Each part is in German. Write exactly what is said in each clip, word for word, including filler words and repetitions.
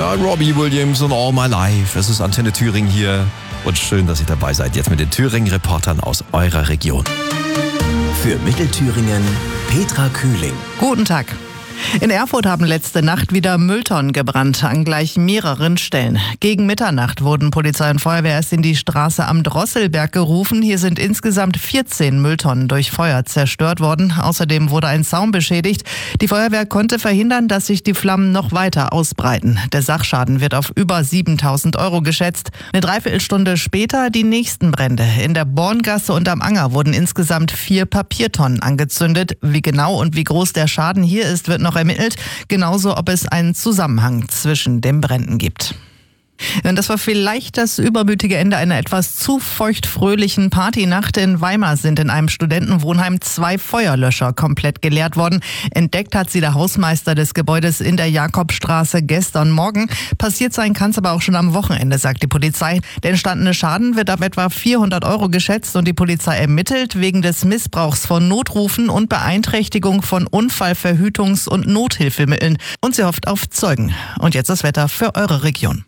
Ja, Robbie Williams und All My Life. Es ist Antenne Thüringen hier und schön, dass ihr dabei seid. Jetzt mit den Thüringen-Reportern aus eurer Region. Für Mittelthüringen Petra Kühling. Guten Tag. In Erfurt haben letzte Nacht wieder Mülltonnen gebrannt, an gleich mehreren Stellen. Gegen Mitternacht wurden Polizei und Feuerwehr erst in die Straße am Drosselberg gerufen. Hier sind insgesamt vierzehn Mülltonnen durch Feuer zerstört worden. Außerdem wurde ein Zaun beschädigt. Die Feuerwehr konnte verhindern, dass sich die Flammen noch weiter ausbreiten. Der Sachschaden wird auf über siebentausend Euro geschätzt. Eine Dreiviertelstunde später die nächsten Brände. In der Borngasse und am Anger wurden insgesamt vier Papiertonnen angezündet. Wie genau und wie groß der Schaden hier ist, wird noch ermittelt, genauso ob es einen Zusammenhang zwischen den Bränden gibt. Das war vielleicht das übermütige Ende einer etwas zu feuchtfröhlichen Partynacht. In Weimar sind in einem Studentenwohnheim zwei Feuerlöscher komplett geleert worden. Entdeckt hat sie der Hausmeister des Gebäudes in der Jakobstraße gestern Morgen. Passiert sein kann es aber auch schon am Wochenende, sagt die Polizei. Der entstandene Schaden wird auf etwa vierhundert Euro geschätzt und die Polizei ermittelt wegen des Missbrauchs von Notrufen und Beeinträchtigung von Unfallverhütungs- und Nothilfemitteln. Und sie hofft auf Zeugen. Und jetzt das Wetter für eure Region.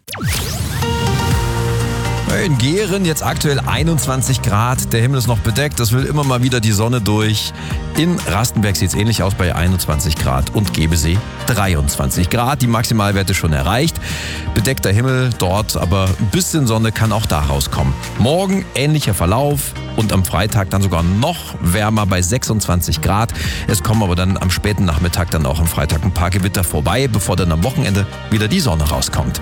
In Gehren jetzt aktuell einundzwanzig Grad, der Himmel ist noch bedeckt, es will immer mal wieder die Sonne durch. In Rastenberg sieht es ähnlich aus bei einundzwanzig Grad und Gebesee dreiundzwanzig Grad, die Maximalwerte schon erreicht. Bedeckter Himmel dort, aber ein bisschen Sonne kann auch da rauskommen. Morgen ähnlicher Verlauf und am Freitag dann sogar noch wärmer bei sechsundzwanzig Grad. Es kommen aber dann am späten Nachmittag dann auch am Freitag ein paar Gewitter vorbei, bevor dann am Wochenende wieder die Sonne rauskommt.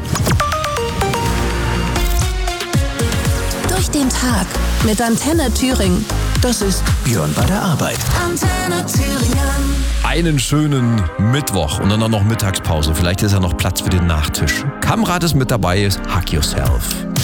Durch den Tag mit Antenne Thüringen. Das ist Björn bei der Arbeit. Antenne Thüringen. Einen schönen Mittwoch und dann auch noch Mittagspause. Vielleicht ist ja noch Platz für den Nachtisch. Kamrat ist mit dabei, ist Hack Yourself.